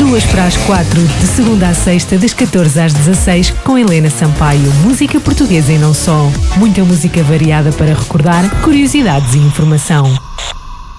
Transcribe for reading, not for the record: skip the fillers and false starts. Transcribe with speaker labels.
Speaker 1: 2 para as 4, de segunda à sexta, das 14 às 16, com Helena Sampaio. Música portuguesa e não só. Muita música variada para recordar, curiosidades e informação.